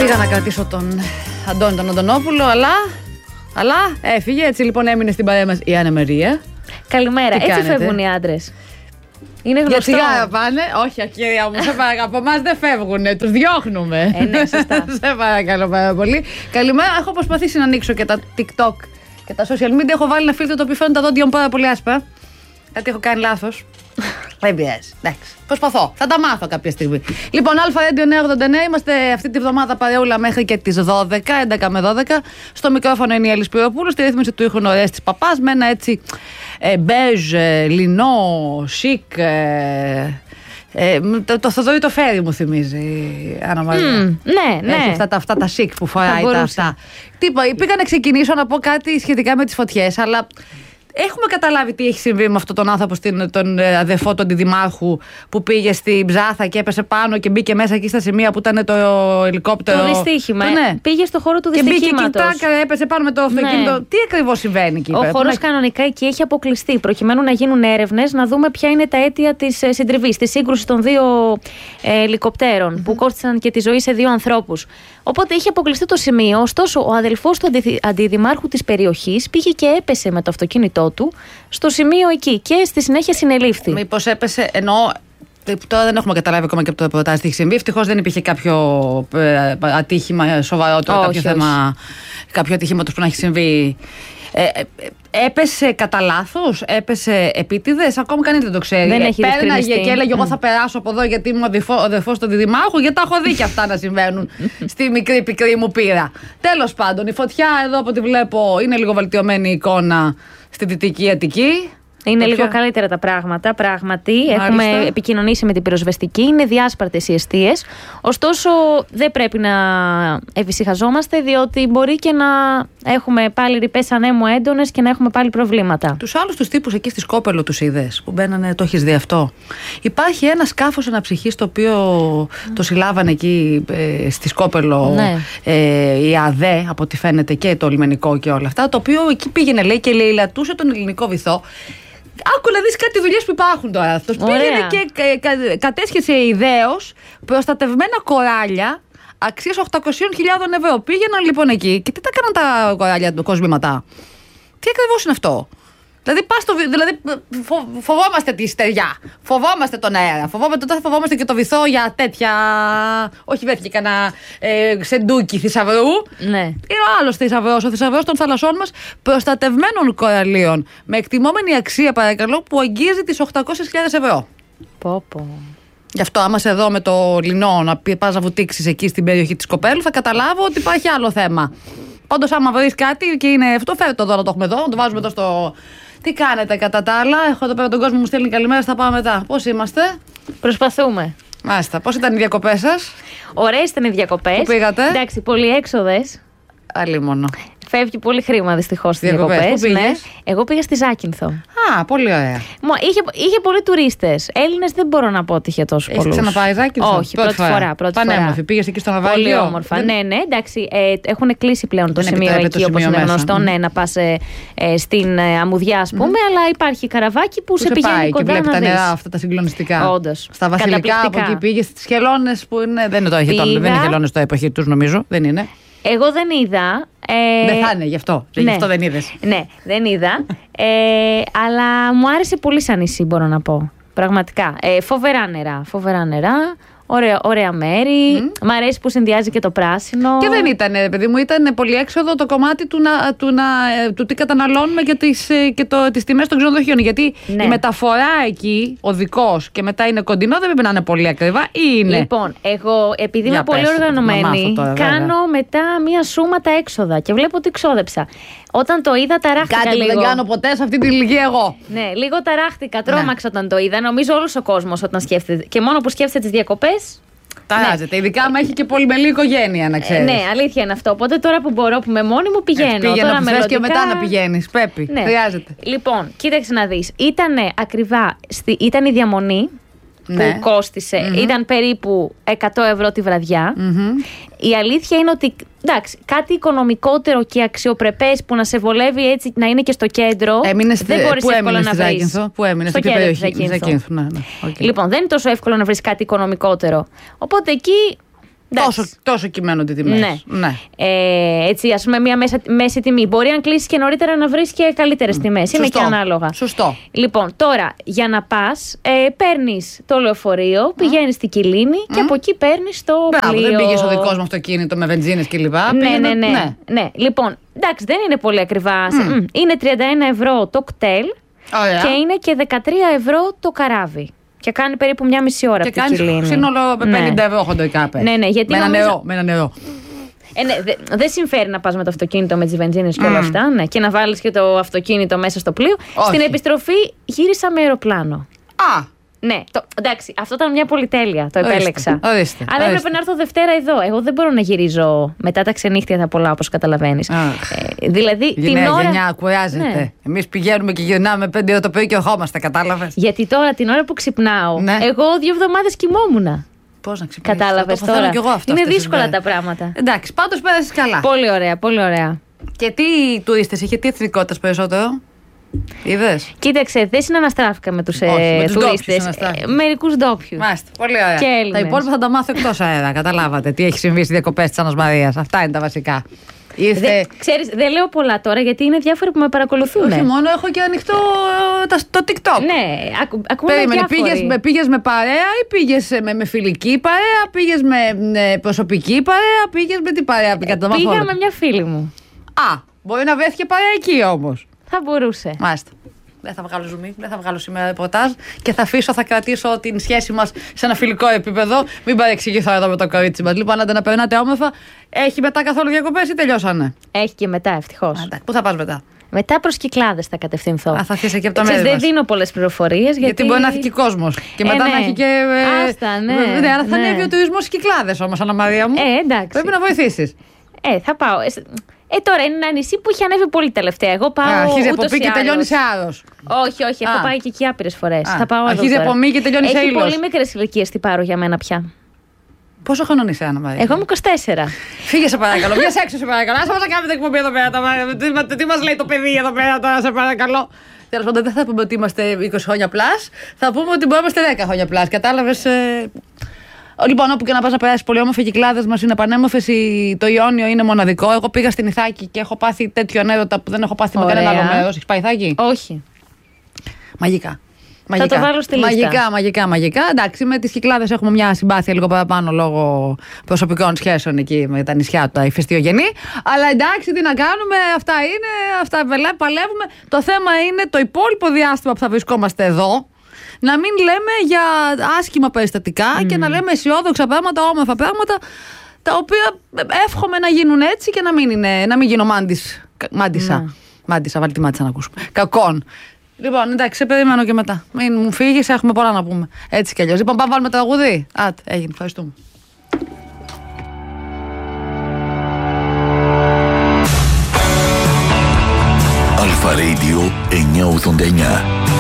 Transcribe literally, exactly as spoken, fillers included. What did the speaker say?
Πήγα να κρατήσω τον Αντώνη τον Αντωνόπουλο, αλλά, αλλά έφυγε. Έτσι λοιπόν έμεινε στην παρέα μας η Άννα Μαρία. Καλημέρα. Τι Έτσι κάνετε? φεύγουν οι άντρες. Είναι Για γνωστό. τσιγάρα πάνε. Όχι, κυρία μου, σε παρακαλώ. Από εμάς δεν φεύγουνε, τους διώχνουμε. Ε, ναι, σωστά. Σε παρακαλώ πάρα πολύ. Καλημέρα. Έχω προσπαθήσει να ανοίξω και τα TikTok και τα social media. Έχω βάλει ένα φίλτρο το οποίο φαίνεται τα δόντια μου πάρα πολύ άσπρα. Κάτι έχω κάνει λάθος. Δεν πειράζει. Εντάξει. Προσπαθώ. Θα τα μάθω κάποια στιγμή. Λοιπόν, Αλφα Radio εννιακόσια ογδόντα εννέα. Είμαστε αυτή τη βδομάδα παρεούλα μέχρι και τις δώδεκα, έντεκα με δώδεκα. Στο μικρόφωνο είναι η Έλλη Σπυροπούλου. Στη ρύθμιση του ήχου Νορές της Παπάς. Με ένα έτσι ε, μπέζ, ε, λινό, σικ. Ε, ε, το, το Θοδωρή το Φέρι μου θυμίζει, Άννα Μαρία. Mm, ναι, ναι. Έχει αυτά τα, αυτά τα σικ που φοράει τα αυτά. Τι, πήγα να ξεκινήσω να πω κάτι σχετικά με τις φωτιές, αλλά. Έχουμε καταλάβει τι έχει συμβεί με αυτόν τον άνθρωπο, στην, τον αδερφό του αντιδημάρχου, που πήγε στην Ψάθα και έπεσε πάνω και μπήκε μέσα εκεί στα σημεία που ήταν το ελικόπτερο. Το δυστύχημα. Ναι. Πήγε στο χώρο του δυστυχήματος. Και μπήκε και τάκα, έπεσε πάνω με το αυτοκίνητο. Ναι. Τι ακριβώς συμβαίνει εκεί? Ο χώρος κανονικά εκεί έχει αποκλειστεί, προκειμένου να γίνουν έρευνες, να δούμε ποια είναι τα αίτια της συντριβής, της σύγκρουσης των δύο ε, ελικοπτέρων, mm-hmm. που κόστησαν και τη ζωή σε δύο ανθρώπους. Οπότε είχε αποκλειστεί το σημείο. Ωστόσο, ο αδελφός του αντι, αντιδημάρχου της περιοχής πήγε και έπεσε με το αυτοκίνητό του στο σημείο εκεί και στη συνέχεια συνελήφθη. Μήπως έπεσε, ενώ τώρα δεν έχουμε καταλάβει ακόμα και από το ρεπορτάζ τι έχει συμβεί. Ευτυχώς δεν υπήρχε κάποιο ε, ατύχημα σοβαρότερο, κάποιο όχι, θέμα, κάποιο ατύχηματος που να έχει συμβεί. Ε, ε, έπεσε κατά λάθος, έπεσε επίτηδες, ακόμα κανείς δεν το ξέρει. Δεν έχει Πέρναγε και έλεγε: mm. εγώ θα περάσω από εδώ γιατί είμαι ο αδερφός του διδημάρχου, γιατί τα έχω δει και αυτά να συμβαίνουν στη μικρή πικρή μου πείρα. Τέλος πάντων, η φωτιά εδώ από ό,τι βλέπω είναι λίγο βελτιωμένη η εικόνα στη Δυτική Αττική. Είναι το λίγο πιο... καλύτερα τα πράγματα, πράγματι. Μάλιστα. Έχουμε επικοινωνήσει με την πυροσβεστική, είναι διάσπαρτες οι εστίες. Ωστόσο, δεν πρέπει να ευησυχαζόμαστε, διότι μπορεί και να έχουμε πάλι ρηπές ανέμου έντονες και να έχουμε πάλι προβλήματα. Τους άλλους τους τύπους εκεί στη Σκόπελο τους είδες που μπαίνανε, το έχεις δει αυτό? Υπάρχει ένα σκάφος αναψυχής το οποίο mm. το συλλάβανε εκεί ε, στη Σκόπελο, ναι. ε, η ΑΔΕ, από ό,τι φαίνεται, και το λιμενικό και όλα αυτά, το οποίο εκεί πήγαινε, λέει, και λαιλατούσε τον ελληνικό βυθό. Άκου να δεις κάτι δουλειές που υπάρχουν τώρα. Αυτός πήγαινε και κα, κα, κατέσχεσε ιδέως προστατευμένα κοράλια αξίας οκτακόσιες χιλιάδες ευρώ. Πήγαιναν λοιπόν εκεί και τι τα κάναν τα κοράλια του κοσμήματα? Τι ακριβώς είναι αυτό? Δηλαδή, πας στο, δηλαδή φο, φοβόμαστε τη στεριά, φοβόμαστε τον αέρα, φοβόμαστε, τώρα φοβόμαστε και το βυθό για τέτοια. Όχι, βρέθηκε κανένα ε, ξεντούκι θησαυρού. Ναι. Είναι ο άλλος θησαυρός, ο θησαυρός των θαλασσών μας, προστατευμένων κοραλίων, με εκτιμόμενη αξία, παρακαλώ, που αγγίζει τις οκτακόσιες χιλιάδες ευρώ. Πω, πω. Γι' αυτό, άμα σε εδώ με το λινό να πας να βουτήξεις εκεί στην περιοχή της Κοπέλου, θα καταλάβω ότι υπάρχει άλλο θέμα. Πάντως, άμα βρεις κάτι και είναι αυτό, φέρε το εδώ να το έχουμε εδώ, να το βάζουμε εδώ στο. Τι κάνετε κατά τα άλλα? Έχω εδώ πέρα τον κόσμο μου στέλνει καλημέρα, θα πάμε μετά. Πώς είμαστε? Προσπαθούμε. Μάλιστα. Πώς ήταν οι διακοπές σας? Ωραίες ήταν οι διακοπές. Πού πήγατε? Εντάξει, πολύ έξοδες. Αλλήμονο. Φεύγει πολύ χρήμα δυστυχώς στις διακοπές. διακοπές. Πού πήγες? Ναι. Εγώ πήγα στη Ζάκυνθο. Α, πολύ ωραία. Μα, είχε, είχε πολλοί τουρίστες. Έλληνες δεν μπορώ να πω ότι είχε τόσο πολλούς. Έχεις ξαναπάει Ζάκυνθο? Όχι, πρώτη, πρώτη φορά. Πρώτη Πανέμορφη. φορά. Πήγες εκεί στο ναυάγιο? Πολύ όμορφα. Δεν... Ναι, ναι, εντάξει. Ε, έχουν κλείσει πλέον το δεν σημείο εκεί, όπως είναι μέσα. γνωστό. Mm. Ναι, να πας ε, ε, στην ε, Αμμουδιά, ας πούμε, mm. αλλά υπάρχει καραβάκι που, που σε πηγαίνει πάει κοντά και βλέπει να τα δεις. νερά αυτά τα συγκλονιστικά. Όντως. Στα βασιλικά από εκεί πήγες, στις χελώνες που είναι. Δεν είναι το έχει, δεν είναι χελώνες το εποχή τους, νομίζω. Δεν είναι. Εγώ δεν είδα. Ε, δεν θα είναι γι' αυτό. Ναι. Γι' αυτό δεν είδες. Ναι, δεν είδα. ε, αλλά μου άρεσε πολύ σαν νησί, μπορώ να πω. Πραγματικά. Ε, φοβερά νερά. Φοβερά νερά. Ωραία, ωραία μέρη. Mm. Μ' αρέσει που συνδυάζει και το πράσινο. Και δεν ήταν, παιδί μου, ήταν πολύ έξοδο το κομμάτι του, να, του, να, του τι καταναλώνουμε και τις, και το, τις τιμές των ξενοδοχείων. Γιατί ναι. η μεταφορά εκεί, ο δικός και μετά είναι κοντινό, δεν πρέπει να είναι πολύ ακριβά, ή είναι? Λοιπόν, εγώ επειδή Για είμαι πες, πολύ οργανωμένη, τώρα, κάνω μετά μία σούμα τα έξοδα και βλέπω ότι ξόδεψα. Όταν το είδα, ταράχτηκα Κάτι λίγο. Κάτι που δεν κάνω ποτέ σε αυτή την ηλικία εγώ. Ναι, λίγο ταράχτηκα, τρόμαξα ναι. όταν το είδα. Νομίζω όλος ο κόσμος όταν σκέφτεται. Και μόνο που σκέφτεται τις διακοπές. Ταράζεται. Ναι. Ειδικά άμα έχει και πολυμελή οικογένεια, να ξέρεις. Ε, ναι, αλήθεια είναι αυτό. Οπότε τώρα που μπορώ, που είμαι μόνη μου, πηγαίνω. Έτσι, πήγαινε τώρα που θες και μετά να πηγαίνεις. Πρέπει. Ναι. Χρειάζεται. Λοιπόν, κοίταξε να δεις. Ήτανε ακριβά. Στη... Ήταν η διαμονή. Ναι. Που κόστισε. Mm-hmm. Ήταν περίπου εκατό ευρώ τη βραδιά. Mm-hmm. Η αλήθεια είναι ότι εντάξει, κάτι οικονομικότερο και αξιοπρεπές που να σε βολεύει έτσι να είναι και στο κέντρο. Έμεινες, δεν μπορείς εύκολα να βρεις. Πού έμεινες, στο κέντρο της Ζάκυνθου. Ναι, ναι. Okay. Λοιπόν, δεν είναι τόσο εύκολο να βρεις κάτι οικονομικότερο. Οπότε εκεί Τόσο, τόσο κυμαίνονται οι τιμές. Ναι. ναι. Ε, έτσι, ας πούμε, μια μέση, μέση τιμή. Μπορεί αν κλείσει και νωρίτερα να βρει και καλύτερες mm. τιμές. Είναι και ανάλογα. Σωστό. Λοιπόν, τώρα για να πας, ε, παίρνεις το λεωφορείο, mm. πηγαίνεις στην Κιλίνη mm. και από εκεί παίρνεις το Μπράβο, πλοίο. Δεν πήγες ο δικός μου αυτοκίνητο με βενζίνες κλπ. Ναι, πήγαινε... ναι, ναι, ναι. ναι. Λοιπόν, εντάξει, δεν είναι πολύ ακριβά. Mm. Είναι τριάντα ένα ευρώ το κτέλ Ωραία. και είναι και δεκατρία ευρώ το καράβι. Και κάνει περίπου μια μισή ώρα και από την Κιλίνη. Και σύνολο πενήντα ναι. ευρώ χοντοϊκά. Ναι, ναι, γιατί με, νομίζω... ένα νερό, με ένα νερό. Ε, ναι, δεν δε συμφέρει να πας με το αυτοκίνητο με τις βενζίνες και mm. όλα αυτά. Ναι, και να βάλεις και το αυτοκίνητο μέσα στο πλοίο. Όχι. Στην επιστροφή γύρισα με αεροπλάνο. Α! Ναι, το, εντάξει, αυτό ήταν μια πολυτέλεια. Το επέλεξα. Ορίστε, ορίστε, Αλλά έπρεπε να έρθω Δευτέρα εδώ. Εγώ δεν μπορώ να γυρίζω μετά τα ξενύχτια τα πολλά, όπως καταλαβαίνεις. Ε, δηλαδή Γενιά, την ώρα. Γενιά, κουράζεται. Ναι. Εμείς πηγαίνουμε και γυρνάμε πέντε ώρα το πρωί και ερχόμαστε, κατάλαβες. Γιατί τώρα την ώρα που ξυπνάω, ναι. εγώ δύο εβδομάδες κοιμόμουνα. Πώς να ξυπνήσεις. Κατάλαβες το τώρα. Και εγώ αυτό, είναι δύσκολα τα πράγματα. Εντάξει, πάντως πέρασες καλά. Πολύ ωραία, πολύ ωραία. Και τι τουρίστες είχε, τι εθνικότητας περισσότερο. Είδες. Κοίταξε, δεν συναναστράφηκα με τους, ε, τουρίστες. Ε, μερικούς ντόπιους. Μάλιστα. Πολύ ωραία. Και Έλληνες. Τα υπόλοιπα θα τα μάθω εκτός αέρα. Καταλάβατε τι έχει συμβεί στις διακοπές της Άννας Μαρίας. Αυτά είναι τα βασικά. Ήρθε... Δε, ξέρεις, δεν λέω πολλά τώρα γιατί είναι διάφοροι που με παρακολουθούν. Όχι μόνο, έχω και ανοιχτό το, το TikTok. Ναι, ακου, ακούνε Περίμενε, διάφοροι. πήγες, με, πήγες με παρέα ή πήγες με, με φιλική παρέα, πήγες με ε, προσωπική παρέα, πήγες με τι παρέα πήγα, ε, Πήγα με μια φίλη μου. Α, μπορεί να βρέθηκε παρέα εκεί όμως. Θα μπορούσε. Μάλιστα. Δεν θα βγάλω ζουμί, δεν θα βγάλω σήμερα ρεπορτάζ και θα αφήσω, θα κρατήσω την σχέση μας σε ένα φιλικό επίπεδο. Μην παρεξηγηθώ εδώ με το κορίτσι μας. Λοιπόν, άντε να περνάτε όμορφα. Έχει μετά καθόλου διακοπές ή τελειώσανε? Έχει και μετά, ευτυχώς. Πού θα πας μετά? Μετά προς Κυκλάδες θα κατευθυνθώ. Α, θα αφήσει και από το μέρος. Δεν δίνω πολλές πληροφορίες. Γιατί... γιατί μπορεί να έχει και κόσμος. Και ε, μετά ναι. να έχει και. Ε, Άστα, ναι. Ναι, αλλά θα ναι. ανέβει ο τουρισμός στις Κυκλάδες όμως, Άννα Μαρία μου. Ε, εντάξει. Πρέπει να βοηθήσεις. Ε, θα πάω. Ε, τώρα είναι ένα νησί που έχει ανέβει πολύ τελευταία. Εγώ πάω. Α, αρχίζει από ούτως πί και άλλως. τελειώνει σε Άρος. Όχι, όχι, έχω Α. πάει και εκεί άπειρες φορές. Α. Θα πάω Αρχίζει από μη και τελειώνει σε Έχει Ήλος. πολύ μικρές ηλικίες τι πάρω για μένα πια. Πόσο χρονών είσαι, Άννα Μαρία? Εγώ είμαι είκοσι τέσσερα. Φύγε σε παρακαλώ, βγες έξω σε παρακαλώ. Άσε μας να κάνετε εκπομπή εδώ πέρα. Τι, τι μας λέει το παιδί εδώ πέρα τώρα, σε παρακαλώ. Τέλος πάντων, δεν θα πούμε ότι είμαστε είκοσι χρόνια πλάς. Θα πούμε ότι μπορούμε να είμαστε δέκα χρόνια πλάς. Κατάλαβες. Ε... Λοιπόν, όπου και να πας να περάσεις πολύ όμορφα, οι Κυκλάδες μας είναι πανέμορφες. Το Ιόνιο είναι μοναδικό. Εγώ πήγα στην Ιθάκη και έχω πάθει τέτοιο ανέρωτα που δεν έχω πάθει με κανένα άλλο μέρος. Έχεις πάει Ιθάκη? Όχι. Μαγικά. Θα μαγικά. Το βάλω στη λίστα. Μαγικά, μαγικά, μαγικά. Εντάξει, με τις Κυκλάδες έχουμε μια συμπάθεια λίγο παραπάνω λόγω προσωπικών σχέσεων εκεί με τα νησιά, τα ηφαιστειογενή. Αλλά εντάξει, τι να κάνουμε, αυτά είναι, αυτά παλεύουμε. Το θέμα είναι το υπόλοιπο διάστημα που θα βρισκόμαστε εδώ. Να μην λέμε για άσχημα περιστατικά mm. και να λέμε αισιόδοξα πράγματα, όμορφα πράγματα, τα οποία εύχομαι να γίνουν έτσι και να μην, είναι, να μην γίνω μάντις, μάντισα. Mm. Μάντισα, βάλει τη μάντισα να ακούσουμε. Κακόν. Λοιπόν, εντάξει, σε περιμένω και μετά. Μην μου φύγεις, έχουμε πολλά να πούμε. Έτσι κι αλλιώς. Λοιπόν, πάμε βάλουμε τραγούδι. Άτε, έγινε. Ευχαριστούμε. Αλφα Radio εννιακόσια ογδόντα εννιά.